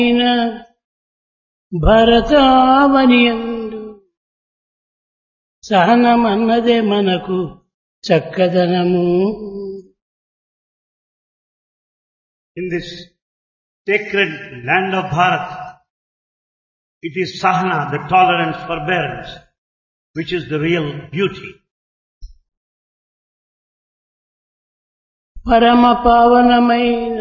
భరతావనియందు సహనమన్నదే మనకు చక్కదనము. In this sacred land of Bharat, it is Sahana, the tolerance, forbearance, which is the real beauty. పరమ పావనమైన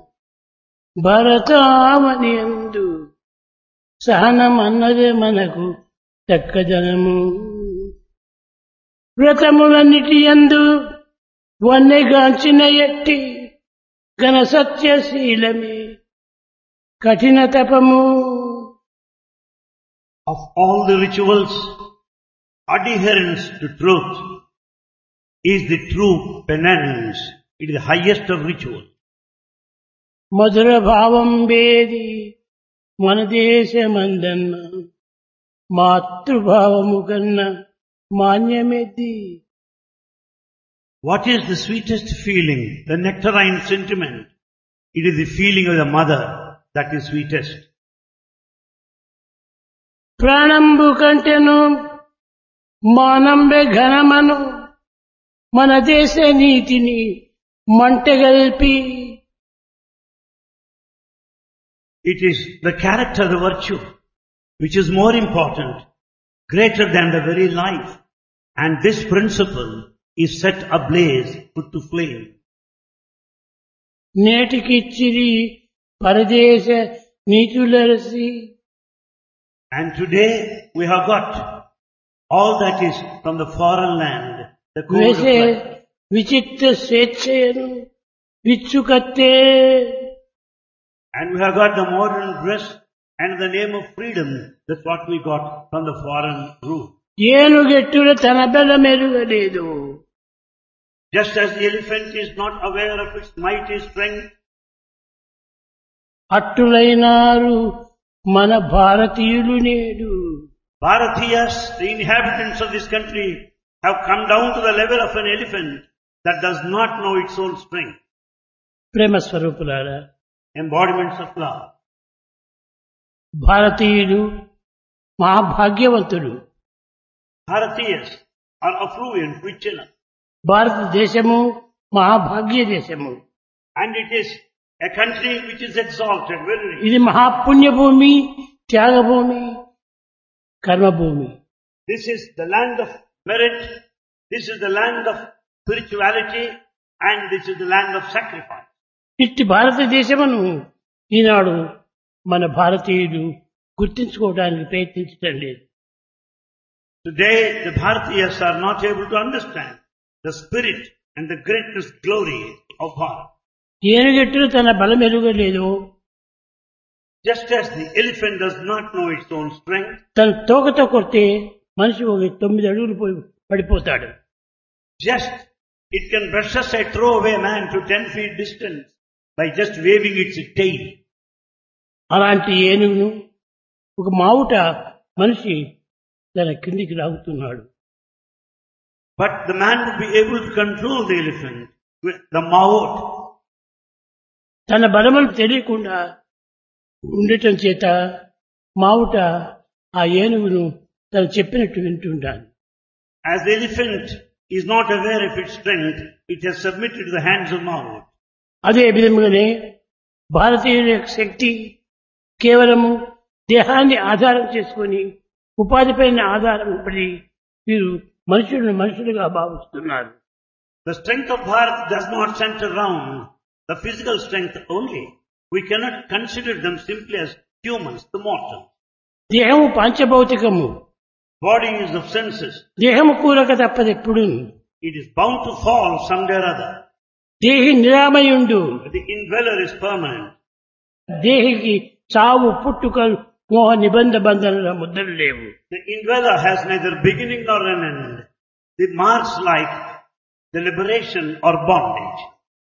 భరతావనియందు సహనమన్నదే మనకు చక్కదనము. వ్రతములన్నిటి యందు వన్నెగాంచిన ఎట్టి ఘన సత్యశీలమే కఠిన తపము. Of all the rituals, adherence to truth is the true penance. It is the highest of rituals. మధుర భావం వేది మన దేశమందన్న మాతృభావము కన్నా మాన్యమెది. What is the sweetest feeling? The nectarine sentiment. It is the feeling of the mother that is sweetest. ప్రాణంబు కంటెను మానంబె ఘనమను మన దేశ నీతిని మంటగల్పి. It is the character, the virtue, which is more important, greater than the very life. And this principle is set ablaze, put to flame. నేటికిచ్చిరి పరదేశ నీతులరసి. And today we have got all that is from the foreign land, the code of వేసే life. విచిత్ర స్వేచ్ఛయను విచ్చుకత్తే. And we have got the modern dress and the name of freedom. That's what we got from the foreign rule. ఏనుగెట్టుల తన బలమెరుగలేదు. Just as the elephant is not aware of its mighty strength, అట్టులైనారు మన భారతీయులు నేడు. Bharatiyas, the inhabitants of this country, have come down to the level of an elephant that does not know its own strength. ప్రేమ స్వరూపులారా, Embodiments of love. భారతీయులు మహాభాగ్యవంతులు. Bharatiyas are affluent, rich enough. భారతదేశము మహాభాగ్య దేశము. And it is a country which is exalted, very rich. ఇది మహాపుణ్యభూమి, Thyagabhoomi, కర్మభూమి. This is the land of merit, this is the land of spirituality, and this is the land of sacrifice. ఇట్టి భారతదేశమును ఈనాడు మన భారతీయులు గుర్తించుకోవడానికి ప్రయత్నించడం లేదు. Today the Bharatiyas are not able to understand the spirit and the greatness, glory of Bharat. ఏనుగెట్టులు తన బలం ఎరుగలేదు. Just as the elephant does not know its own strength, తన తోకతో కొడితే మనిషి ఒక 9 అడుగులు పడిపోతాడు. just it can brush aside, throw away a man to 10 feet distance by just waving its tail. అలాంటి ఏనుగును ఒక మావుట మనిషి తన కిందికి లాగుతున్నాడు. But the man would be able to control the elephant with the maut. తన బలములు తెలియకుండా ఉండటం చేత మావుట ఆ ఏనుగును తను చెప్పినట్టు వింటుంటాను. As the elephant is not aware of its strength, it has submitted to the hands of maut. అదే విధముగానే భారతీయుల యొక్క శక్తి కేవలము దేహాన్ని ఆధారం చేసుకొని ఉపాధిపైన ఆధారం పడి వీరు మనుషులను మనుషులుగా భావిస్తున్నారు. The strength of Bharat does not center around the physical strength only. We cannot consider them simply as humans, the mortals. దేహము పంచభౌతికము. Body is of senses. దేహము కూరక తప్పదెప్పుడు. It is bound to fall someday or other. దేహి నిరామయుండు. The indweller is permanent. దేహికి చావు పుట్టుకలు మోహ నిబంధ బంధనల ముద్రలు లేవు. The indweller has neither beginning nor an end. The marks like the liberation or bondage.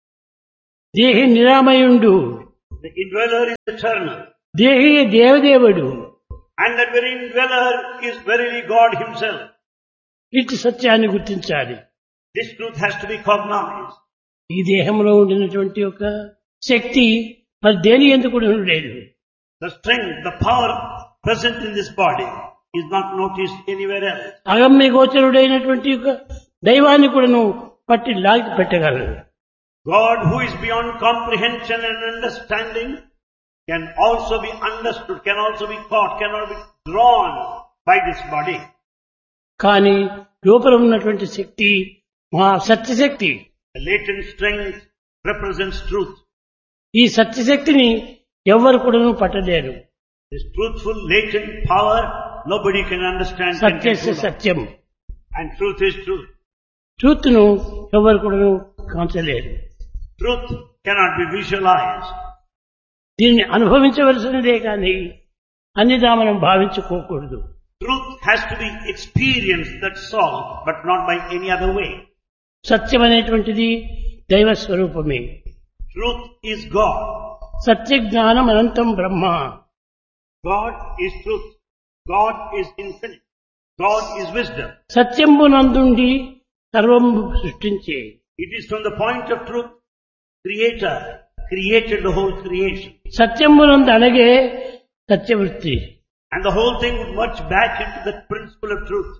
దేహి నిరామయుండు. The indweller is eternal. దేహి దేవదేవుడు. And that very indweller is verily God himself. ఇటు సత్యాన్ని గుర్తించాలి. This truth has to be cognized. ఈ దేహంలో ఉండినటువంటి ఒక శక్తి మరి దేని ఎందుకు లేదు. The strength, the power present in this body is not noticed anywhere else. అగమ్య గోచరుడైనటువంటి యొక్క దైవాన్ని కూడా నువ్వు పట్టి లాగి పెట్టగలరు. God, who is beyond comprehension and understanding, can also be understood, can also be caught, cannot be drawn by this body. కానీ లోపల ఉన్నటువంటి శక్తి మహా సత్యశక్తి. The latent strength represents truth. ఈ సత్యశక్తిని ఎవ్వరు కూడా పట్టలేరు. This truthful latent power nobody can understand. సత్యస్య Satyam. And truth is truth. Truth ను ఎవరు కూడా కాంచలేరు. Truth cannot be visualized. దీన్ని అనుభవించవలసినదే కానీ అన్నిదా మనం భావించుకోకూడదు. Truth has to be experienced, that's all, but not by any other way. సత్యం అనేటువంటిది దైవ స్వరూపమే. Truth is God. సత్య జ్ఞానం అనంతం బ్రహ్మ. God is truth. God is infinite. God is wisdom. సత్యంబునందుండి సర్వం సృష్టించే. It is from the point of truth, Creator created the whole creation. సత్యంబునందు అనగే సత్యవృత్తి. And the whole thing would merge back into the principle of truth.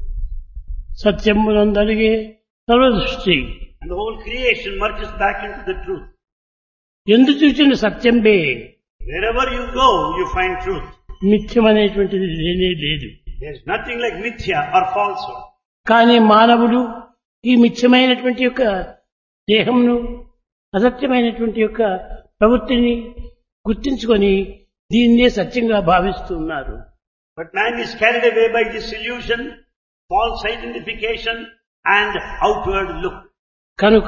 సత్యంబునందు అనగే సర్వ సృష్టి. And the whole creation merges back into the truth. ఎందు చూసిన సత్యంబే. Wherever you go, you find truth. మిథ్యం అనేటువంటిది లేనే లేదు. There is nothing like mithya or falsehood. కానీ మానవుడు ఈ మిథ్యమైనటువంటి యొక్క దేహంను అసత్యమైనటువంటి యొక్క ప్రవృత్తిని గుర్తించుకొని దీన్నే సత్యంగా భావిస్తున్నారు. But man is carried away by disillusion, false identification and outward look. కనుక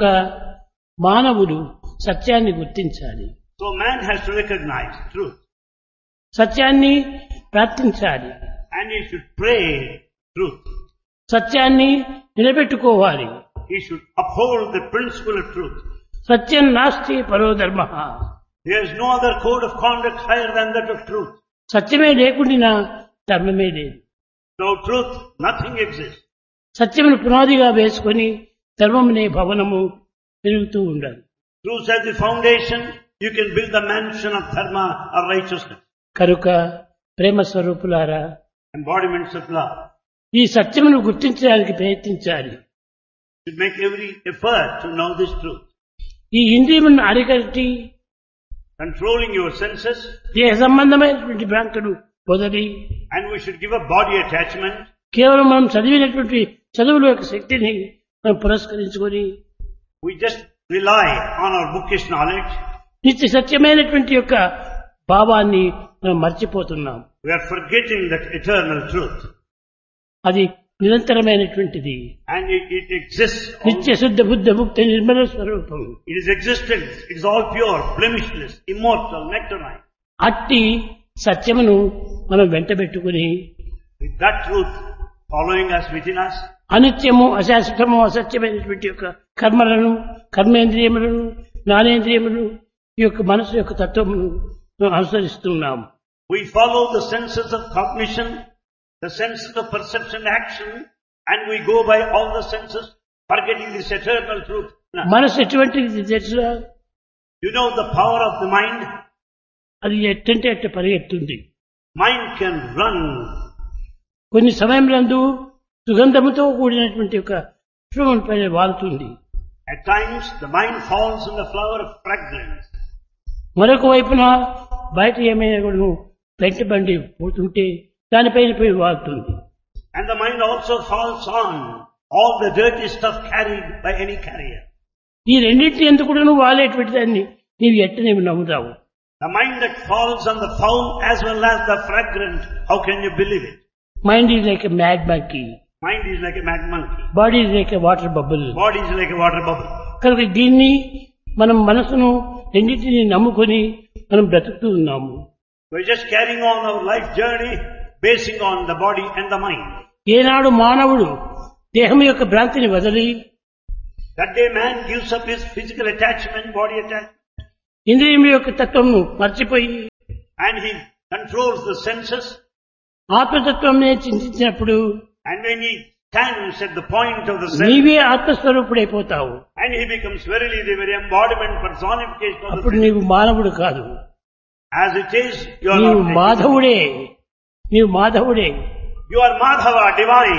మానవుడు సత్యాన్ని గుర్తించాలి. So man has to recognize truth. సత్యాన్ని ప్రార్థించాలి. And he should pray truth. సత్యాన్ని నిలబెట్టుకోవాలి. He should uphold the principle of truth. సత్యం నాస్తి పరో ధర్మః. There is no other code of conduct higher than that of truth. సత్యమే లేకుండా ధర్మమే లేదు. Without truth, nothing exists. సత్యమును పునాదిగా వేసుకొని ధర్మమునే భవనము పెరుగుతూ ఉండాలి. Truth as the foundation, you can build the mansion of dharma or righteousness. కనుక ప్రేమ స్వరూపులారా, Embodiments of love. ఈ సత్యమును గుర్తించడానికి ప్రయత్నించాలి. You should make every effort to know this truth. ఈ ఇంద్రియములను అరికట్టి Controlling your senses, దేహ సంబంధమైనటువంటి భ్రాంతులు వదిలి and we should give up body attachment. కేవలం మనం చదివినటువంటి చదువుల యొక్క శక్తిని మనం పురస్కరించుకొని We just rely on our bookish knowledge. నిత్య సత్యమైనటువంటి యొక్క భావాన్ని మనం మర్చిపోతున్నాం. We are forgetting that eternal truth. అది నిరంతరమైనటువంటిది. And it exists. నిత్య శుద్ధ బుద్ధ ముక్త నిర్మల స్వరూపం. It is existence. It is all pure, blemishless, immortal, nectarine. అట్టి సత్యమును మనం వెంటబెట్టుకుని With that truth following us within us, అనిత్యము అశాశ్వతము అసత్యమైనటువంటి యొక్క కర్మలను కర్మేంద్రియములను జ్ఞానేంద్రియములు ఈ యొక్క మనసు యొక్క తత్వమును అనుసరిస్తున్నాం. we follow the senses of cognition, the senses of perception, action, and we go by all the senses, forgetting this eternal truth. మనసు ఎటువంటిది తెలుసా? You know the power of the mind? అది ఎట్టంటే అట్ట పరిగెత్తుంది. Mind can run. కొన్ని సమయంలో సుగంధముతో కూడినటువంటి ఒక పుష్పం పైన వాలుతుంది. At times the mind falls in the flower of fragrance. మరొక వైపున బయట ఏమైనా కూడా వెంటబండి పోతుంటే దానిపైన పోయి వాలుతుంది. And the mind also falls on all the dirty stuff carried by any carrier. ఈ రెండింటి ఎందుకు కూడా వాలేటువంటి దాన్ని నీవు ఎట్ట నీవు నమ్ముతావు? The mind that falls on the foul as well as the fragrant, how can you believe it? Mind is like a mad monkey. Mind is like a mad monkey. Body is like a water bubble. Body is like a water bubble. కనుక దీన్ని మనం మనసును రెండింటిని నమ్ముకొని మనం బ్రతుకుతూ ఉన్నాము. We're just carrying on our life journey basing on the body and the mind. ఏనాడు మానవుడు దేహం యొక్క భ్రాంతిని వదిలి That day man gives up his physical attachment, body attachment, ఇంద్రియముల యొక్క తత్వము మర్చిపోయి and he controls the senses. ఆత్మతత్వంనే చింతించినప్పుడు And when he stands at the point of the sense, నీవే ఆత్మస్వరూపుడైపోతావు. and he becomes verily the very embodiment, personification of the అప్పుడు sense. నీవు మానవుడు కాదు. As it is, you are నీవు not taking. మాధవుడే, నీవు మాధవుడే. You are Madhava, divine.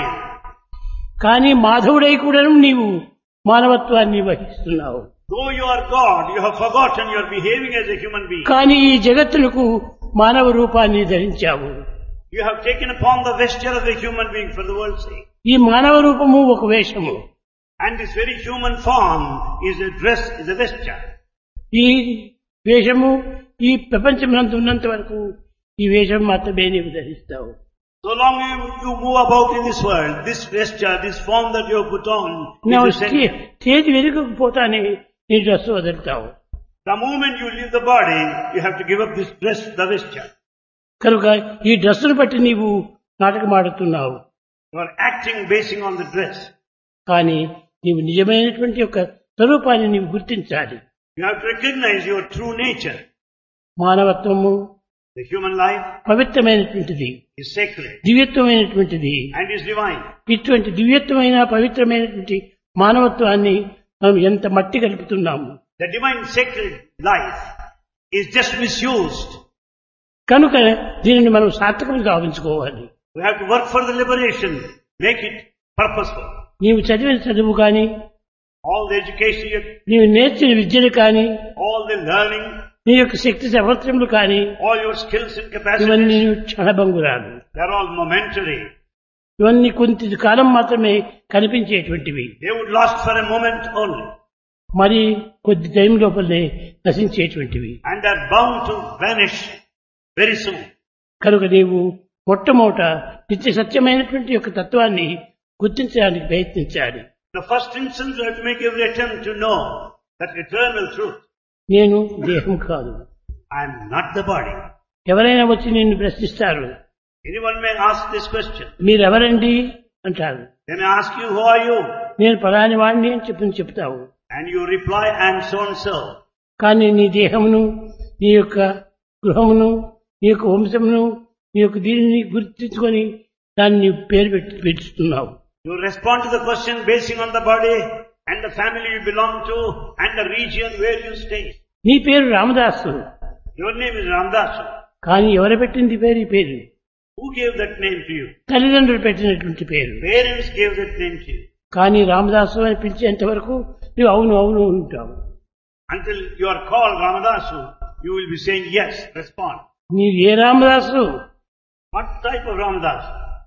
కానీ మాధవుడై కూడాను నీవు మానవత్వాన్ని వహిస్తున్నావు. Though you are God, you have forgotten you are behaving as a human being. కానీ ఈ జగత్తులకు మానవ రూపాన్ని ధరించావు. You have taken upon the vesture of a human being for the world's sake. ఈ మానవ రూపము ఒక వేషము. And this very human form is a dress, is a vesture. ఈ వేషము ఈ ప్రపంచమునందు ఉన్నంత వరకు ఈ వేషం మాత్రమే నీవు ధరిస్తావు. So long you move about in this world, this vesture, this form that you have put on, నువ్వు is essential. స్టేజ్ వెనుకపోతానే నీ dress వదులుతావు. The moment you leave the body, you have to give up this dress, the vesture. కనుక ఈ డ్రెస్సును బట్టి నీవు నాటకమాడుతున్నావు. You are acting basing on the dress. కానీ నీవు నిజమైనటువంటి యొక్క స్వరూపాన్ని నీవు గుర్తించాలి. You have to recognize your true nature. మానవత్వము The human life పవిత్రమైనటువంటిది, is sacred దివ్యత్వమైనటువంటిది. and is divine. ఇటువంటి దివ్యత్వమైన పవిత్రమైనటువంటి మానవత్వాన్ని మనం ఎంత మట్టి కలుపుతున్నాము. The divine sacred life is just misused. కనుక దీనిని మనం సార్థకం గావించుకోవాలి. We have to work for the liberation, make it purposeful. నీవు చదివిన చదువు కానీ, All the education, నీవు నేర్చిన విద్యలు కానీ, all the learning, నీ యొక్క శక్తి సామర్థ్యములు కానీ, all your skills and ఇవన్నీ capacities, క్షణభంగురాలు. they're all momentary. ఇవన్నీ కొంత కాలం మాత్రమే కనిపించేటువంటివి. They would last for a moment only. మరి కొద్ది టైం లోపలనే నశించేటువంటివి. And they're bound to vanish very soon. కనుక నీవు మొట్టమొదట నిత్య సత్యమైనటువంటి యొక్క తత్వాన్ని గుర్తించడానికి ప్రయత్నించాలి. The first instance you have to make every attempt to know that eternal truth. నేను దేహం కాదు. I am not the body. ఎవరైనా వచ్చి నిన్ను ప్రశ్నిస్తారు. Anyone may ask this question. మీరెవరండి అంటారు. They may ask you, who are you? నేను పలాని వాడిని అని చెప్తావు. And you reply, I am so and so. కానీ నీ దేహమును, నీ యొక్క గృహమును, నీ యొక్క వంశమును, నీ యొక్క దీనిని గుర్తించుకొని దాన్ని నీవు పేరు పెట్టుతున్నావు. You respond to the question basing on the body and the family you belong to and the region where you stay. నీ పేరు Ramadasu. Your name is Ramdas. కానీ ఎవరు పెట్టింది పేరు? ఈ పేరు Who gave that name to you? తల్లిదండ్రులు పెట్టినటువంటి పేరు. Parents gave that name to you. కానీ రామదాసు అని పిలిచేంత వరకు నువ్వు అవును అవును ఉంటావు. Until you are called Ramadasu, you will be saying yes, respond. నీవు ఏ Ramadasu? What type of Ramadas?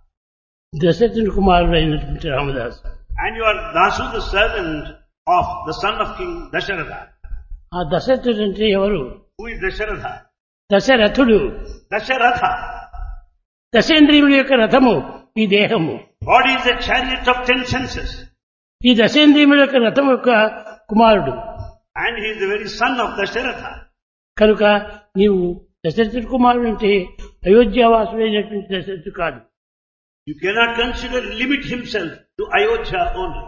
దశరథుని కుమారుడు అయినటువంటి Ramadasu. And you are Dasu, the servant of the son of King Dasharatha. ఆ దశరథుడు అంటే ఎవరు? Who is Dasharatha? దశరథుడు. Dasharatha. దశేంద్రియముల యొక్క రథము ఈ దేహము. Body is a chariot of 10 senses. ఈ దశేంద్రియముల యొక్క రథం యొక్క కుమారుడు. And he is the very son of Dasharatha. కనుక నీవు దశరథుడి కుమారుడు అంటే అయోధ్యావాసుడైనటువంటి దశరథుడు కాదు. You cannot consider, limit himself to Ayodhya only.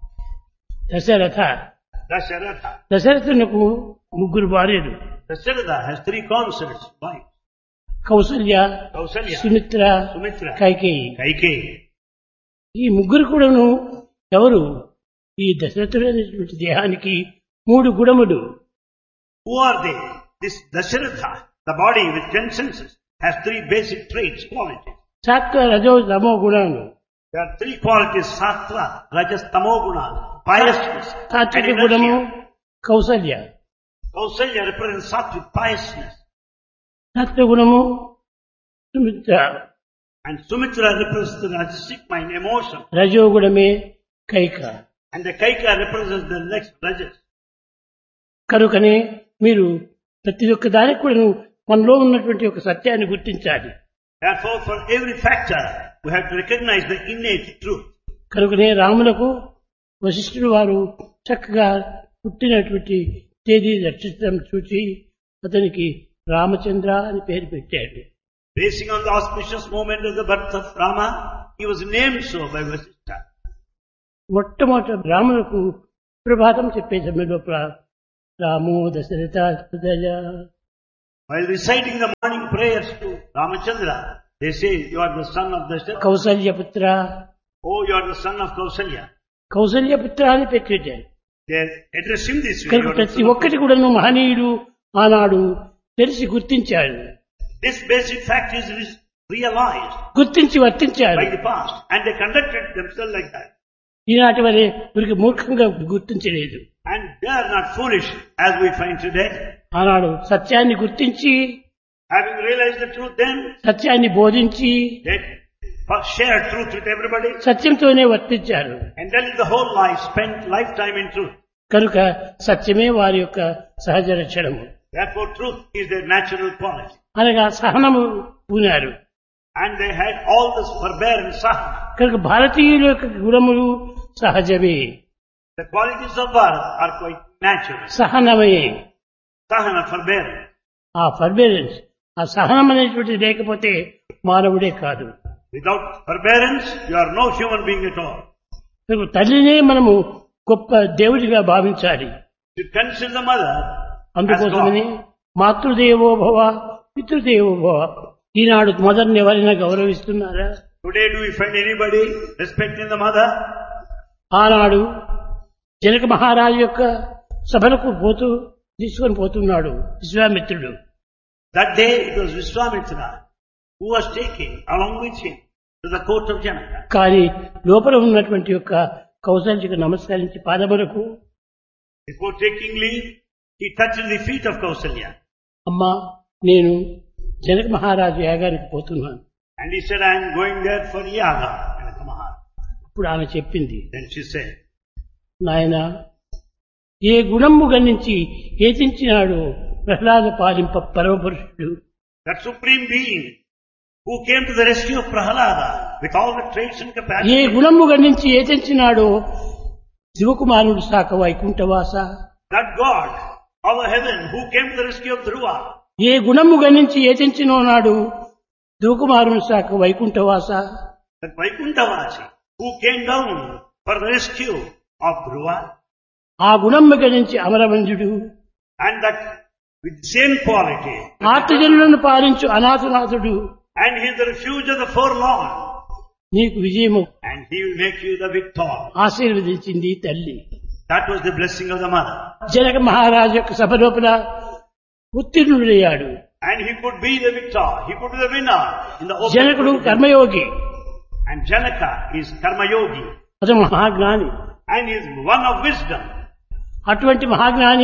Dasharatha. Dasharatha. దశరథునకు ముగ్గురు భార్యలు. Dasharatha has 3 consorts. Why? Kaushalya, Kausalya, Sumitra, Sumitra, Kaikeyi. Kaikeyi. ఈ ముగ్గురు కూడాను ఎవరు? ఈ దశరథుడు అనేటువంటి దేహానికి 3 గుణములు. Who are they? This Dasharatha, the body with 10 senses, has 3 basic traits, qualities. సాత్వ రజో తమో గుణాలు. There are 3 qualities, sattva, rajas, tamo guna, piousness and సాత్విక గుణము inertia. Kaushalya, Kausalya represents sattvic piousness సత్వ గుణము Sumitra, and Sumitra represents the rajasic mind, emotion, రజోగుణమే Kaika. and the Kaika represents the next rajas. కనుకనే మీరు ప్రతి ఒక్క దానికి కూడా మనలో ఉన్నటువంటి ఒక సత్యాన్ని గుర్తించాలి. Therefore, for every factor, we have to recognize the innate truth. కనుకనే రాములకు వశిష్ఠుడు వారు చక్కగా పుట్టినటువంటి తేదీ నక్షత్రం చూసి అతనికి రామచంద్ర అని పేరు పెట్టాడు. Basing on the auspicious moment of the birth of Rama, he was named so by Vasishtha. మొట్టమొదట రాములకు ప్రభాతం చెప్పే సమయంలో రామో దశరథ హృదయ. While reciting the morning prayers to Ramachandra, they say, you are the son of Dasharatha. కౌసల్యపుత్ర, Oh, you are the son of Kausalya. కౌసల్యపుత్ర అని పెట్టాడు. They address him this way. కనుక You are the ప్రతి son of ఒక్కటి కూడా మహనీయుడు ఆనాడు తెలిసి గుర్తించాడు, This basic fact is realized గుర్తించి వర్తించాడు. by the past, and they conducted themselves like that. ఈనాటి వరే వీరికి మూర్ఖంగా గుర్తించలేదు. And they are not foolish as we find today. ఆనాడు సత్యాన్ని గుర్తించి, Having realized the truth then, సత్యాన్ని బోధించి, they shared truth with everybody. సత్యంతోనే వర్తించారు. And then the whole life spent lifetime in truth. కనుక సత్యమే వారి యొక్క సహజ లక్షణము. Therefore truth is their natural quality. అనగా సహనము పూనారు. And they had all this forbearance, sahana. కనుక భారతీయుల యొక్క గుణములు సహజమే, The qualities of Bharat are quite natural. సహనమే. Sahana, forbearance. ఆ ఫర్బేరెన్స్, ఆ సహనం అనేటువంటి లేకపోతే మానవుడే కాదు. Without forbearance, you are no human being at all. కనుక తల్లినే మనము గొప్ప దేవుడిగా భావించాలి. You consider the mother as అందుకోసమని God. మాతృదేవో భవ పితృదేవో భవ. ఈనాడు మదర్ని ఎవరైనా గౌరవిస్తున్నారా? Today do we find anybody respecting the mother? ఆనాడు జనక మహారాజు యొక్క సభలకు తీసుకొని పోతున్నాడు విశ్వామిత్రుడు. That day it was Vishwamitra who was taken along with him to the court of Janaka. కానీ లోపల ఉన్నటువంటి యొక్క కౌశల్యకు నమస్కరించి పాదములకు, Before taking leave, he touched the feet of Kausalya. అమ్మా నేను జనక మహారాజు యాగానికి పోతున్నాను. And he said, I am going there for yaga. Janaka Maharaj. ఇప్పుడు ఆమె చెప్పింది, Then she said, నాయన ఏ గుణము గణించి ఏతించినాడు Prahlada పాలింప పరమపురుషుడు. that supreme being who came to the rescue of Prahalada with all the traits and A capacity. గుణము గణించి ఏతించినాడో శివకుమారుడు శాఖ వైకుంఠవాస. That God of heaven who came to the rescue of Dhruva. ఏ గుణము గణించి ఏతించినో నాడు శివకుమారుడు శాఖ వైకుంఠవాస. That Vaikunthavasi who came down for the rescue of Dhruva. ఆ గుణము గణించి అమరవంజుడు, And that with the same quality. ఆర్తజనులను పాలించు అనాథనాథుడు. And he is the refuge of the forlorn. నీకు విజయము And he will make you the victor. ఆశీర్వదించింది తల్లి. That was the blessing of the mother. Janaka మహారాజు యొక్క సభ లోపల ఉత్తీర్ణుడయ్యాడు. And he could be the victor. He could be the winner in the open. జనకుడు కర్మయోగి, And Janaka is Karma Yogi. అతను మహాజ్ఞాని. And he is one of wisdom. అటువంటి మహాజ్ఞాని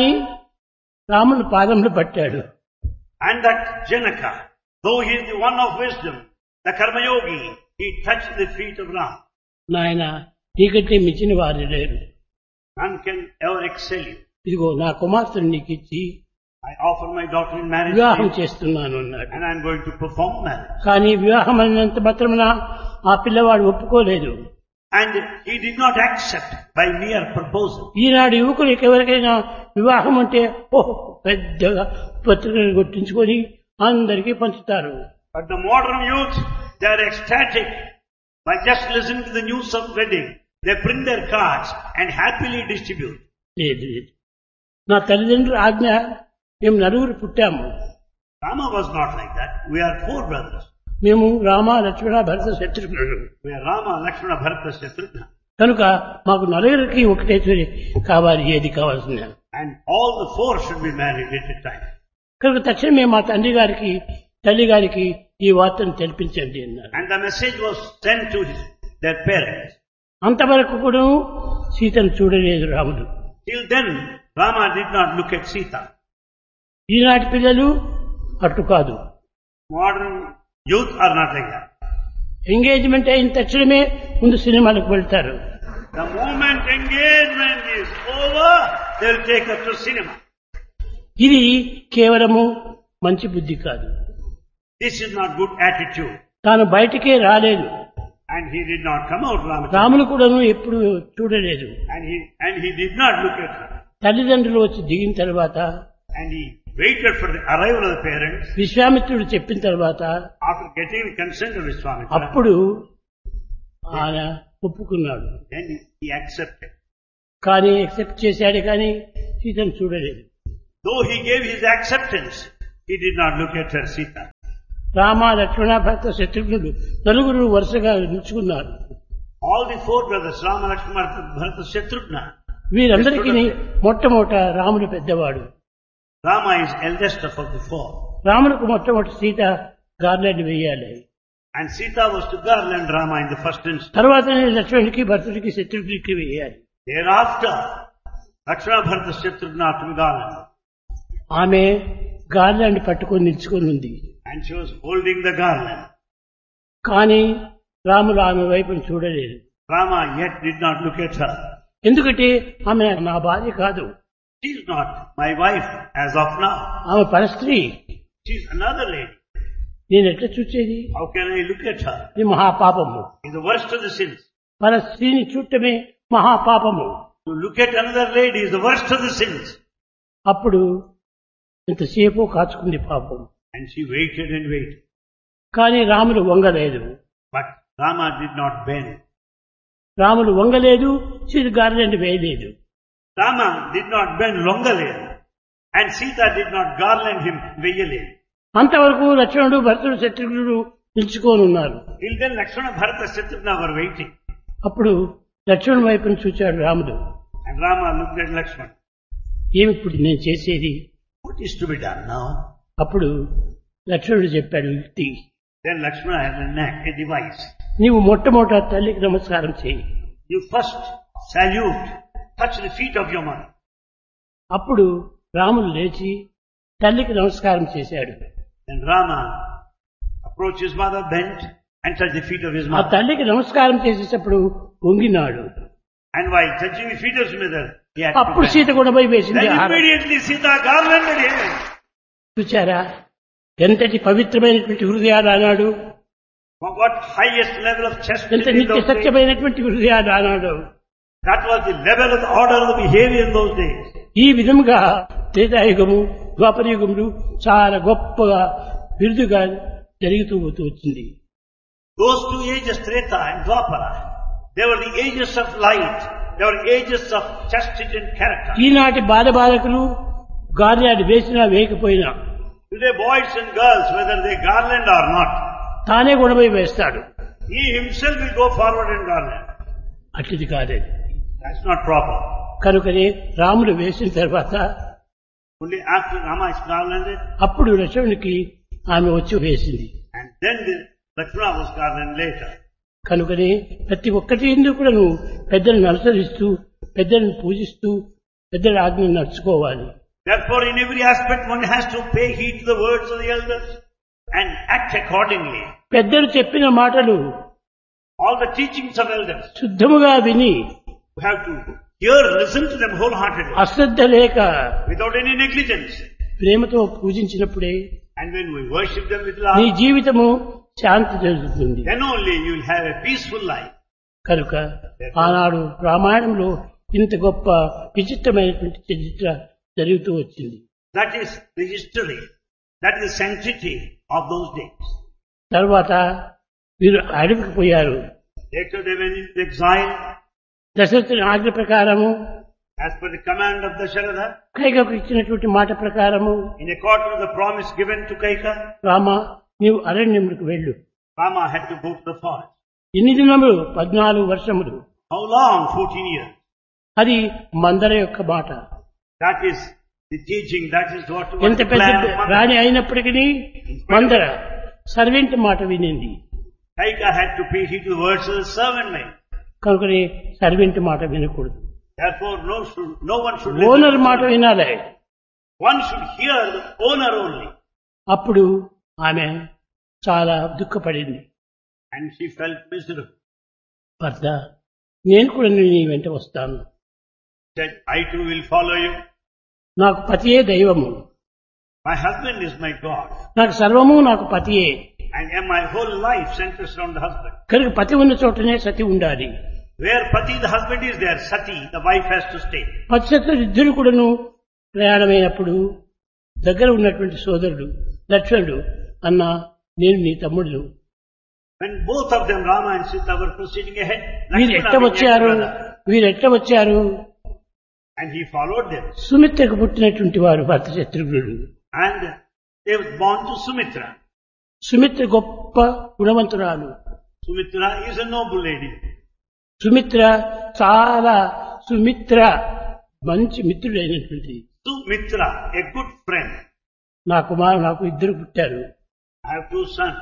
రాముని పాదములు పట్టాడు. And that Janaka, though he is the one of wisdom, the Karma Yogi, he touched the feet of Ram. నాయన నీకంటే మించిన వారు లేరు. None can ever excel you. ఇదిగో నా కుమార్తెను నీకు ఇచ్చి I offer my daughter in marriage to వివాహం you, చేస్తున్నాను అన్నాడు. and I am going to perform marriage. కానీ వివాహం అయినంత మాత్రమున ఆ పిల్లవాడు ఒప్పుకోలేదు. And he did not accept by mere proposal. ఈనాడు యువకులకు ఎవరికైనా వివాహం అంటే ఓహో పెద్దగా పత్రికలు కొట్టించుకొని అందరికీ పంచుతారు. But the modern youth, they are ecstatic by just listening to the news of wedding. They print their cards and happily distribute. లేదు లేదు, నా తల్లిదండ్రుల ఆజ్ఞ మేము నలుగురు పుట్టాము. Rama was not like that. We are 4 brothers. మేము రామ లక్ష్మణ భరత శత్రుఘ్నుడు. We are Rama, Lakshmana, Bharata, Shatrugna. కనుక మాకు నలుగురికి ఒకటే కావాలి, ఏది కావాల్సిన. And all the 4 should be married at a time. కనుక తక్షణమే మా తండ్రి గారికి తల్లి గారికి ఈ వార్తను తెలిపించండి అన్నారు. And the message was sent to their parents. అంతవరకు కూడా సీతను చూడలేదు రాముడు. Till then, Rama did not look at Sita. ఈనాటి పిల్లలు అట్టు కాదు. Modern youth are not like that. Engagement అయిన తక్షణమే ముందు సినిమాలకు వెళ్తారు. The moment engagement is over, they will take her to cinema. ఇది కేవలము మంచి బుద్ధి కాదు. This is not good attitude. తాను బయటికే రాలేదు. And he did not come out, Ramachandra. Ramulu కూడాను ఎప్పుడు చూడలేదు. And he did not look at her. తల్లిదండ్రులు వచ్చి దిగిన తర్వాత, And he waited for the arrival of the parents. విశ్వామిత్రుడు చెప్పిన తర్వాత, After getting the consent of Vishwamitra, అప్పుడు ఆయన ఒప్పుకున్నాడు. then he accepted. కానీ యాక్సెప్ట్ చేశాడు, కానీ సీతను చూడలేదు. Though he gave his acceptance, he did not look at her, Sita. Rama Lakshmana భరత శత్రుఘ్నుడు నలుగురు వరుసగా నిలుచుకున్నారు. All the 4 brothers, Rama, Lakshmana, Bharata, Shatrugna. వీరందరికీ మొట్టమొదట రాముడు పెద్దవాడు. Rama is eldest of the four. రాములకు మొట్టమొదటి సీత గార్లెండ్ వేయాలి. And Sita was to garland Rama in the first instance. తర్వాత లక్ష్మణుడికి భరతుడికి శత్రుఘ్నుడికి వేయాలి. Thereafter, Lakshmana, Bharata, Shatrugna to garland. ఆమె గార్లెండ్ పట్టుకొని నిల్చుకొని ఉంది. And she was holding the garland. కానీ రాముడు ఆమె వైపును చూడలేదు. Rama yet did not look at her. ఎందుకంటే ఆమె నా భార్య కాదు. She is not my wife as of now. ఆమె పరస్త్రీ. She is another lady. నేను ఎట్లా చూసేది? How can I look at her? ఇది మహాపాపము. It's the worst of the sins. పరస్త్రీని చూడటమే మహాపాపము. To look at another lady is the worst of the sins. అప్పుడు ఎంతసేపు కాచుకుంది పాపం. And she waited and waited. కానీ రాముడు వంగలేదు. But Rama did not bend. రాముడు వంగలేదు, Sita garland వేయలేదు. Rama did not bend Longalil. And Sita did not garland him Vayalil. అంతవరకు లక్ష్మణుడు భరతుడు శత్రుఘ్నుడు నిలుచుకొని ఉన్నారు. Till then Lakshmana, Bharata, Shatrugna were waiting. అప్పుడు లక్ష్మణుడి వైపును చూచాడు రాముడు. And Rama looked at Lakshmana. ఏమి ఇప్పుడు నేను చేసేది? What is to be done now? అప్పుడు లక్ష్మణుడు చెప్పాడు యుక్తి. Then Lakshmana had a device. నీవు మొట్టమొదట తల్లికి నమస్కారం చేయి. You first salute, touch the feet of your mother. అప్పుడు రాముడు లేచి తల్లికి నమస్కారం చేశాడు. Then Rama approached his mother, bent and touched the feet of his ఆ mother. తల్లికి నమస్కారం చేసేటప్పుడు వంగినాడు. And while touching the feet of his mother, he had to అప్పుడు bend. సీత కూడా పోయి వేసింది. Then immediately Sita garlanded him. చూచారా ఎంతటి పవిత్రమైనటువంటి హృదయాలు అన్నాడు. What highest level of ఎంత chastity in నిత్య those days. సత్యమైనటువంటి హృదయాలు అన్నాడు. That was the level of the order of the behavior in those days. ఈ విధంగా త్రేతాయుగము ద్వాపరయుగములు చాలా గొప్పగా బిరుదుగా జరుగుతూ పోతూ వచ్చింది. Those two ages, Treta and Dwapara, they were the ages of light. They were ages of chastity and character. ఈనాటి బాలబాలకులు garland వేసినా వేయకపోయినా Today boys and girls, whether they garland or not, తానే గుణమై వేస్తాడు. he himself will go forward and garland. అట్టిది కాలేదు. That's not proper. కనుకనే రాముడు వేసిన తర్వాత Only after Rama is garlanded, అప్పుడు లక్ష్మణునికి ఆమె వచ్చి వేసింది. and then the Lakshmana was garlanded later. కనుకనే ప్రతి ఒక్కటి ఎందుకు కూడా నువ్వు పెద్దలను అనుసరిస్తూ పెద్దలను పూజిస్తూ పెద్దల ఆజ్ఞను నడుచుకోవాలి. Therefore, in every aspect, one has to pay heed to the words of the elders and act accordingly. పెద్దలు చెప్పిన మాటలు All the teachings of elders, శుద్ధముగా విని we have to hear, listen to them wholeheartedly, అశ్రద్ధ లేక without any negligence. ప్రేమతో పూజించినప్పుడే And when we worship them with నీ love, జీవితము శాంతి జరుగుతుంది. then only you will have a peaceful life. కనుక ఆనాడు రామాయణంలో ఇంత గొప్ప విచిత్రమైనటువంటి చరిత్ర జరుగుతూ వచ్చింది. That is the history. That is the sanctity of those days. తర్వాత వీరు అడవికి పోయారు. Later they went into exile దశరథుని ఆజ్ఞ ప్రకారము as per the command of Dasharatha, కైకకు ఇచ్చినటువంటి మాట ప్రకారము in accordance with the promise given to Kaika. Rama నీవు అరణ్యములకు వెళ్ళు. Rama had to go to the forest. ఎన్ని దినములు? 14 వర్షములు. How long? 14 years. అది మందర యొక్క మాట. That is the teaching. That is what was ఎంత the పెద్ద plan of Mother. రాణి అయినప్పటికీ మందర సర్వెంట్ మాట వినింది. Kaika had to pay heed to the words of the servant maid. కనుకనే సర్వెంట్ మాట వినకూడదు. Therefore, no one should listen owner to మాట the- వినాలి. One should hear the owner only. అప్పుడు ఆమె చాలా దుఃఖపడింది. And she felt miserable. భర్త నేను కూడా నీ వెంట వస్తాను. Said, I too will follow you. నాకు పతియే దైవము. My husband is my God. నాకు సర్వము నాకు పతియే. And my whole life centers around the husband. కనుక పతి ఉన్న చోటనే సతి ఉండాలి. Where Pati, the husband, is there, Sati, the wife, has to stay. పతిశత్రులు ఇద్దరు కూడాను ప్రయాణమైనప్పుడు దగ్గర ఉన్నటువంటి సోదరుడు లక్ష్మణుడు అన్న నేను నీ తమ్ముడు When both of them, Rama and Sita, were proceeding ahead, వీరు Lakshmana ఎట్ట began వచ్చారు to brother. వీరు ఎట్ట వచ్చారు And he followed them. సుమిత్రకు పుట్టినటువంటి వారు భర్త శత్రుఘ్నుడు. And they were born to Sumitra. Sumitra గొప్ప గుణవంతురాలు. Sumitra is a noble lady. Sumitra చాలా సుమిత్ర మంచి మిత్రుడైనటువంటి Mitra, a good friend. నాకు ఇద్దరు పుట్టారు. I have two sons.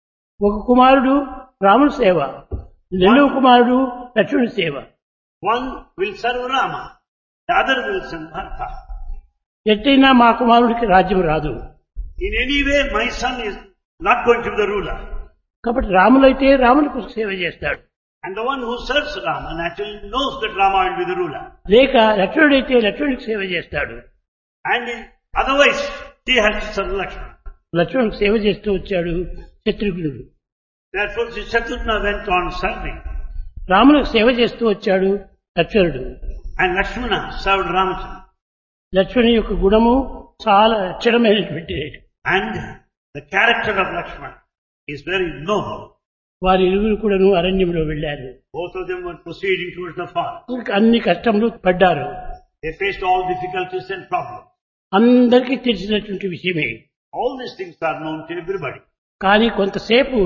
ఒక కుమారుడు రాముని సేవ, రెండవ కుమారుడు లక్ష్మణుని సేవ. One will serve Rama, the other will serve Bharata. ఎట్టయినా మా కుమారుడికి రాజ్యం రాదు. In any way, my son is not going to be the ruler. కాబట్టి రాములైతే రామునికి సేవ చేస్తాడు. And the one who serves Rama naturally knows that Rama will be the ruler. లేక లక్ష్మణుడైతే లక్ష్మణుడికి సేవ చేస్తాడు. And otherwise, he has to serve Lakshmana. లక్ష్మణుడికి సేవ చేస్తూ వచ్చాడు శత్రుఘ్నుడు. Therefore, Shatrughna went on serving. రామునికి సేవ చేస్తూ వచ్చాడు లక్ష్మణుడు. And Lakshmana served Ramachandra. లక్ష్మణుని యొక్క గుణము చాలా అక్షరమైనటువంటి. And the character of Lakshmana is very noble. వారి ఇరువురు కూడాను అరణ్యంలో వెళ్లారు. Both of them were proceeding towards the forest. అన్ని కష్టములు పడ్డారు. They faced all difficulties and problems. అందరికీ తెలిసినటువంటి విషయమే. All these things are known to everybody. కానీ కొంతసేపు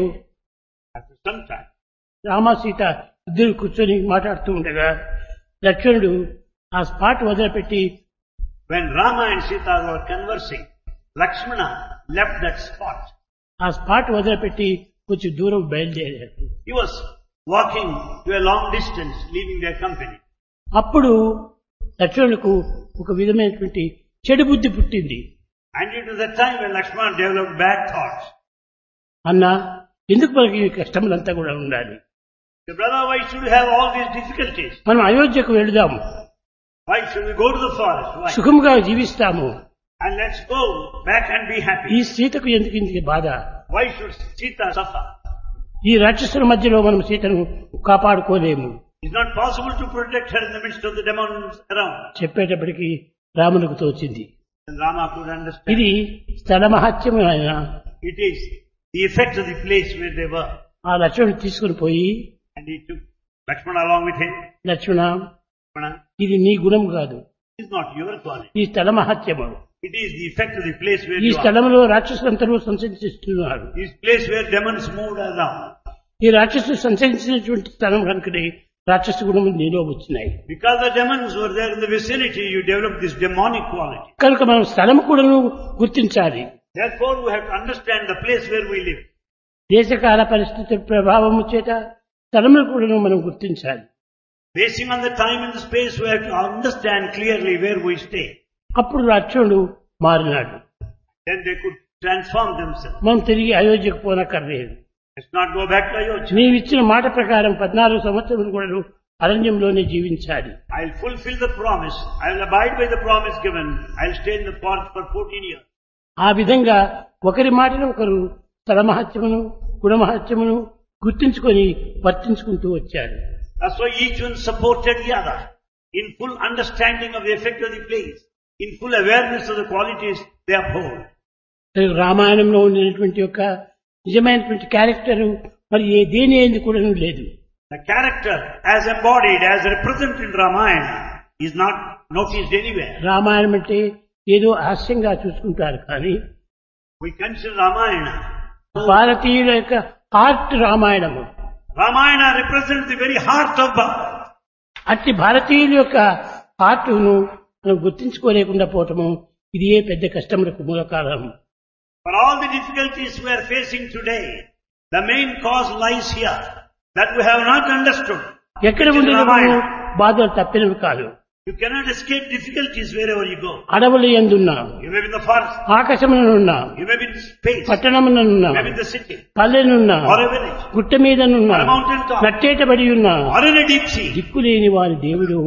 After some time, Rama Sita ఇద్దరు కూర్చొని మాట్లాడుతూ ఉండగా లక్ష్మణుడు ఆ స్పాట్ వదిలిపెట్టి when Rama and Sita were conversing, Lakshmana left that spot. ఆ స్పాట్ వదిలిపెట్టి కొంచెం దూరం బయలుదేరాడు. He was walking to a long distance, leaving their company. అప్పుడు లక్ష్మణులకు ఒక విధమైనటువంటి చెడు బుద్ధి పుట్టింది. And it was the time when Lakshmana developed bad thoughts. అన్నా, ఎందుకు మనకి ఈ కష్టములంతా కూడా ఉండాలి? The brother, why should we have all these difficulties? మనం అయోధ్యకు వెళదాము, Why should we go to the forest? Why? సుఖముగా జీవిస్తాము. And let's go back and be ఈ happy. సీతకు ఎందుకు ఇందుకు బాధ? Why should Sita suffer? ఈ రాక్షసుల మధ్యలో మనం సీతను కాపాడుకోలేము. It's not possible to protect her in the midst of the demons around. చెప్పేటప్పటికి రామునికి తోచింది. And Rama could understand. ఇది స్థల మహత్యము ఆయన. It is the effect of the place where they were. ఆ లక్ష్మణుడు తీసుకుని పోయి, And he took Lakshmana along with him. Lakshmana, Lakshmana, ఇది నీ గుణం కాదు, it is not your quality. ఈ స్థల మహత్యము. It is the effect of the place where ఈ you are. స్థలంలో రాక్షసులందరూ సంచరిస్తున్నారు. This place where demons moved around. ఈ రాక్షసులు సంచరించినటువంటి స్థలం కనుకనే రాక్షస గుణములు నీలో వచ్చినాయి. Because the demons were there in the vicinity, you developed this demonic quality. కనుక మనం స్థలం కూడా గుర్తించాలి. Therefore, we have to understand the place where we live. దేశకాల పరిస్థితి ప్రభావము చేత స్థలములు కూడా మనం గుర్తించాలి. Basing on the time and the space, we have to understand clearly where we stay. అప్పుడు లక్ష్మణుడు మారినాడు. Then they could transform themselves. మనం తిరిగి అయోధ్యకు పోనక్కర్లేదు. Let's not go back to Ayodhya. నీవిచ్చిన మాట ప్రకారం 14 సంవత్సరములు కూడా అరణ్యంలోనే జీవించాలి. I'll fulfill the promise. I'll abide by the promise given. I'll stay in the forest for 14 years. ఆ విధంగా ఒకరి మాటను ఒకరు స్థలమహత్యమును గుణమహత్యమును గుర్తించుకొని వర్తించుకుంటూ వచ్చారు. That's why each one supported the other in full understanding of the effect of the place, in full awareness of the qualities they uphold. రామాయణంలో ఉండేటువంటి యొక్క నిజమైనటువంటి క్యారెక్టర్ మరి దేని ఏంది కూడా లేదు. The character as embodied, as represented in Ramayana is not noticed anywhere. Ramayanam అంటే ఏదో హాస్యంగా చూసుకుంటారు కానీ We consider Ramayana. భారతీయుల యొక్క heart Ramayanamu. Ramayana represents the very heart of Bharat. అట్టి భారతీయుల యొక్క హార్ట్ను మనం గుర్తించుకోలేకుండా పోవటము ఇది ఏ పెద్ద కష్టములకు మూల కారణం. For all the difficulties we are facing today, the main cause lies here, that we have not understood. ఎక్కడ It is ఉండే Ramayana. బాధలు తప్పినవి కాదు. You cannot escape difficulties wherever you go. అడవులు ఎందున్నా, You may be in the forest, ఆకాశమునున్నా, you may be in space, పట్టణమునున్నా, you may be in the city, పల్లెనున్నా, or a village, గుట్ట మీదనున్నా, or a mountain top, నట్టేటబడి ఉన్నా, or in a deep sea. దిక్కులేని వారి దేవుడు.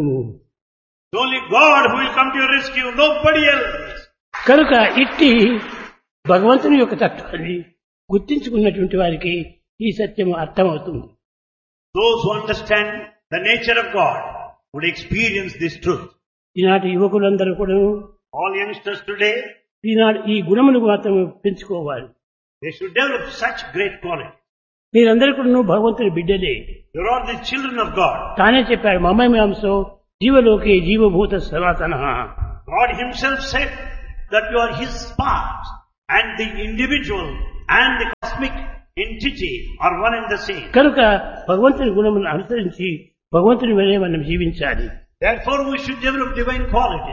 It's only God who will come to your rescue, nobody else. కనుక ఇట్టి భగవంతుని యొక్క తత్వాన్ని గుర్తించుకున్నటువంటి వారికి ఈ సత్యము అర్థమవుతుంది. Those who understand the nature of God would experience this truth. ఈనాటి యువకులందరూ కూడా All youngsters today, ఈనాడు ఈ గుణములు మాత్రం పెంచుకోవాలి. they should develop such great quality. మీరందరూ కూడా భగవంతుని బిడ్డలే. You are the children of God. తానే చెప్పాడు, మమేమాంసో జీవలోకే జీవభూత సనాతన. God himself said that you are his part, and the individual and the cosmic entity are one and the same. కనుక భగవంతుని గుణములను అనుసరించి భగవంతుని వలె మనం జీవించాలి. Therefore we should develop divine qualities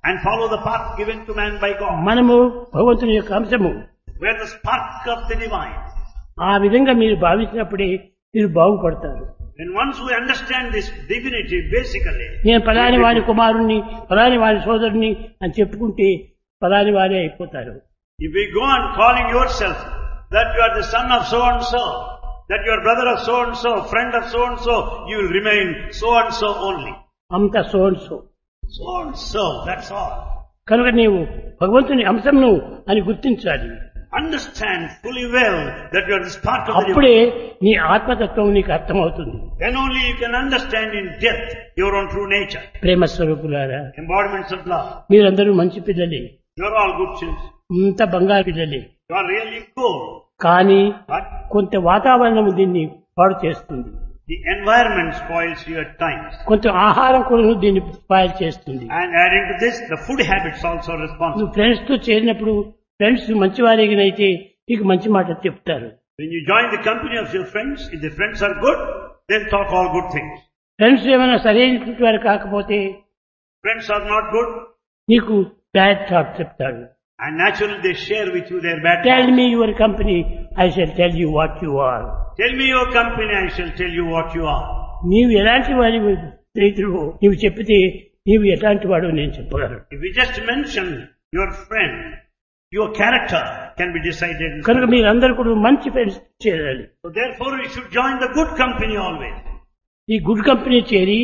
and follow the path given to man by God. మనము భగవంతుని యొక్క అంశము. We are the spark of the divine. ఆ విధంగా మీరు భావించినప్పుడే మీరు బాగుపడతారు. And once we understand this divinity, basically, నేను పలాని వారి కుమారుణ్ణి, పలాని వారి సోదరుని అని చెప్పుకుంటే పలాని వారే అయిపోతారు. if we go on calling yourself that you are the son of so and so, that you are brother of so and so, friend of so and so, you will remain so and so only. అంత so and so. So and so, that's all. కనుక నీవు భగవంతుని అంశంను అని గుర్తించాలి. Understand fully well that you are the spark of the అప్పుడే divine. నీ ఆత్మతత్వం నీకు అర్థమవుతుంది. Then only you can understand in depth your own true nature. ప్రేమ స్వరూపులారా, Embodiments of love. మీరందరూ మంచి పిల్లలే, You are all good children. ఇంత బంగారు పిల్లలే. You are really good. కానీ But కొంత వాతావరణం దీన్ని పాడు చేస్తుంది. the environment spoils you at times. కొంత ఆహారం కూడా దీన్ని స్పాయిల్ చేస్తుంది. And adding to this, the food habits also are responsible. నువ్వు ఫ్రెండ్స్ తో చేరినప్పుడు ఫ్రెండ్స్ మంచివారిగినైతే నీకు మంచి మాట చెప్తారు. When you join the company of your friends, if the friends are good, then talk all good things. Friends ఏమైనా సరైనటువంటి వారు కాకపోతే Friends are not good, నీకు బ్యాడ్ థాట్ చెప్తాడు. and naturally they share with you their bad tell thoughts. Me your company, I shall tell you what you are. Tell me your company, I shall tell you what you are. నీవు ఎలాంటి వారి స్నేహితుడు నీవు చెప్పితే నీవు ఎలాంటి వాడు నేను చెప్పగలను. If we just mention your friend, your character can be decided. కనుక మీరందరూ కూడా మంచి ఫ్రెండ్స్ చేరాలి. So therefore we should join the good company always. ఈ గుడ్ కంపెనీ చేరి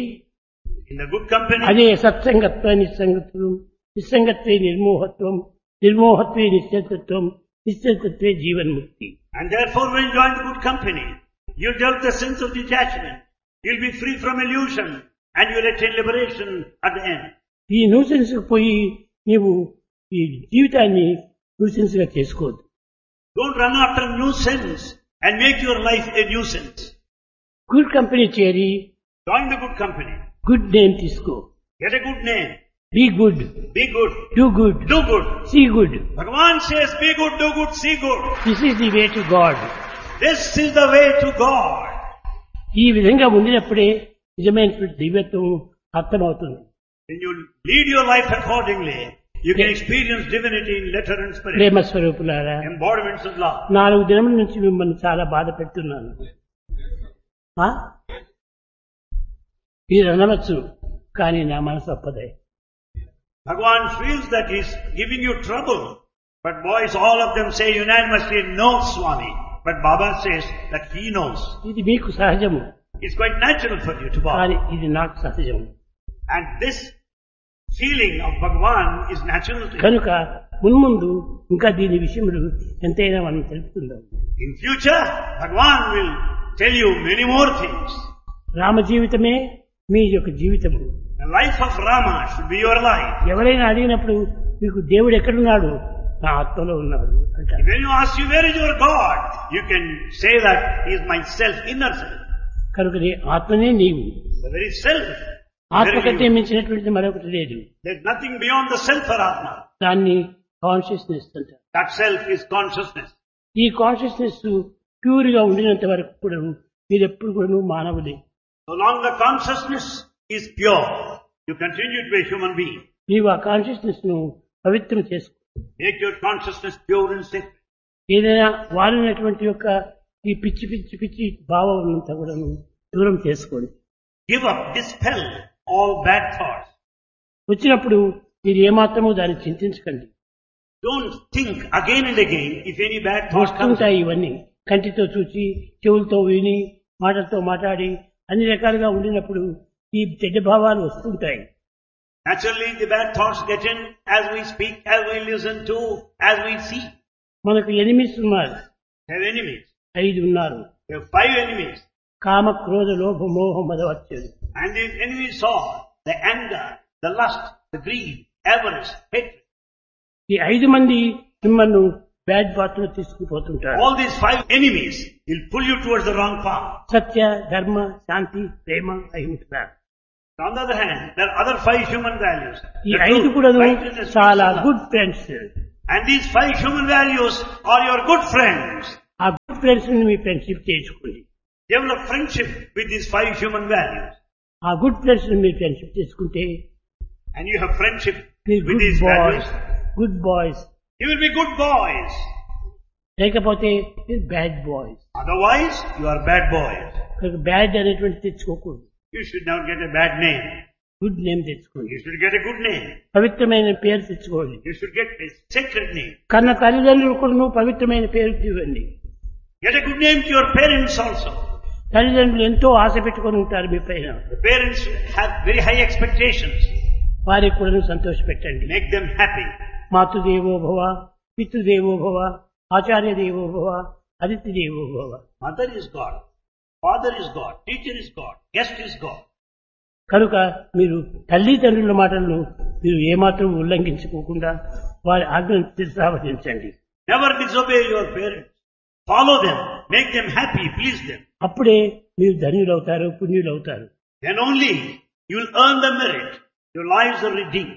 In the good company, అదే సత్సంగత్వ నిస్సంగత్వం, నిస్సంగత్వే నిర్మోహత్వం, నిర్మోహత్వే నిశ్చలత్వం, నిశ్చలత్వే జీవన్ముక్తి. and therefore when you join the good company, you develop the sense of detachment. You'll be free from illusion and you'll attain liberation at the end. ఈ nuisance పోయి నీవు ఈ జీవితాన్ని nuisance గా చేసుకోవద్దు. Don't run after nuisance and make your life a nuisance. Good company చేరి Join the good company. Good name తీసుకో. Get a good name. Be good, Be good. Do good, Do good. See good. Bhagavan says, be good, do good, see good. This is the way to God. This is the way to God. ఈ విధంగా ఉండినప్పుడే నిజమైనటువంటి దివ్యత్వం అర్థమవుతుంది. When you lead your life accordingly, you can experience divinity in letter and spirit. ప్రేమ స్వరూపులారా, Embodiments of love. 4 దినముల నుంచి మిమ్మల్ని చాలా బాధ పెడుతున్నాను. ఆ? మీరు అనవచ్చు, కానీ నా మనసు ఒప్పదే. Bhagavan feels that he's giving you trouble. But boys, all of them say unanimously, no, Swami. But Baba says that he knows. ఇది మీకు సహజము, It's quite natural for you to bother. కానీ ఇది నాకు సహజము. And this feeling of Bhagavan is natural to you. కనుక మున్ముందు ఇంకా దీని విషయములు ఎంతైనా మనం తెలుపుకుందాం. In future, Bhagavan will tell you many more things. Rama జీవితమే మీ యొక్క జీవితము. The life of Rama should be your life. ఎవరైనా అడిగినప్పుడు మీకు దేవుడు ఎక్కడున్నాడు, నా ఆత్మలో ఉన్నాడు అంటారు. When you ask you, where is your God? You can say that he is my self, inner self. కనుక నీ ఆత్మనే నీవు. The very self. ఆత్మ Very కంటే you. మించినటువంటిది మరొకటి లేదు. There's nothing beyond the self or Atma. దాన్ని కాన్షియస్నెస్ అంటారు. That self is consciousness. ఈ కాన్షియస్నెస్ ప్యూర్ గా ఉండినంత వరకు కూడా మీరు ఎప్పుడు కూడా మానవులే. So long the consciousness is pure, you continue to be a human being. నీవు ఆ కాన్షియస్నెస్ ను పవిత్రం చేసుకో. Make your consciousness pure and sacred. ఏదైనా వారినటువంటి యొక్క ఈ పిచ్చి పిచ్చి పిచ్చి భావం అంతా కూడా దూరం చేసుకోండి. Give up, dispel all bad thoughts. వచ్చినప్పుడు మీరు ఏమాత్రమూ దాన్ని చింతించకండి. Don't think again and again if any bad thought comes. వస్తుంటాయి ఇవన్నీ. కంటితో చూచి, చెవులతో విని, మాటలతో మాట్లాడి అన్ని రకాలుగా ఉండినప్పుడు ఈ చెడ్డ భావాలు వస్తుంటాయి. Naturally, the bad thoughts get in as we speak, as we listen to, as we see. మనకు ఎనిమిస్ ఉన్నారు, We have enemies. 5 ఉన్నారు. We have 5 enemies. కామ, క్రోధ, లోభ, మోహ, మదవచ్చదు. And these enemies are the anger, the lust, the greed, avarice, hatred. ఈ 5 మంది మిమ్మల్ని bad path లో తీసుకుపోతుంటారు. All these 5 enemies will pull you towards the wrong path. సత్య, ధర్మ, శాంతి, ప్రేమ, అహింస. On the other hand, there are other 5 human values. ఈ The 5 truth, కూడా righteousness, చాలా peace, and love. Good friends. And these 5 human values are your good friends. ఆ good friends ని మీ friendship చేసుకోండి. Develop friendship with these 5 human values. ఆ good friends ని మీరు friendship చేసుకుంటే and you have friendship Be with good these boys. values, Good boys. you will be good boys. లేకపోతే మీరు bad boys. Otherwise, you are bad boys. Bad అనేటువంటి తెచ్చుకోకూడదు. You should not get a bad name. Good name తెచ్చుకోండి. You should get a good name. పవిత్రమైన పేరు తెచ్చుకోండి. You should get a sacred name. కన్న తల్లిదండ్రులు కూడా నువ్వు పవిత్రమైన పేరు ఇవ్వండి. Get a good name to your parents also. తల్లిదండ్రులు ఎంతో ఆశ పెట్టుకొని ఉంటారు మీ పైన. The parents have very high expectations. వారికి కూడా నువ్వు సంతోష పెట్టండి. Make them happy. మాతృదేవో భవ, పితృదేవో భవ, ఆచార్య దేవో భవ, అతిథి దేవో భవ. Mother is God. Father is God. Teacher is God. Guest is God. కనుక మీరు తల్లిదండ్రుల మాటలను మీరు ఏమాత్రం ఉల్లంఘించుకోకుండా వారి ఆజ్ఞను శిరసావహించండి. Never disobey your parents. Follow them. Make them happy. Please them. అప్పుడే మీరు ధన్యులవుతారు, పుణ్యులవుతారు. Then only you will earn the merit. Your lives are redeemed.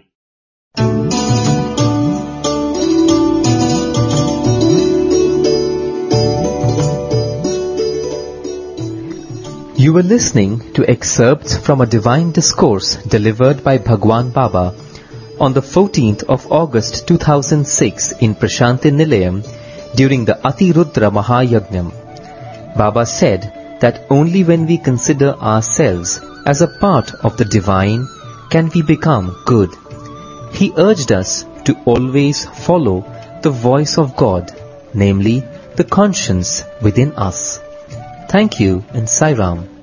You were listening to excerpts from a divine discourse delivered by Bhagwan Baba on the 14th of August 2006 in Prashanti Nilayam during the Atirudra Mahayajnam. Baba said that only when we consider ourselves as a part of the divine can we become good. He urged us to always follow the voice of God, namely the conscience within us. Thank you and Sai Ram.